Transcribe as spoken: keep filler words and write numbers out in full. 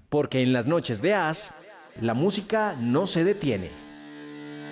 Porque en las noches de As, la música no se detiene.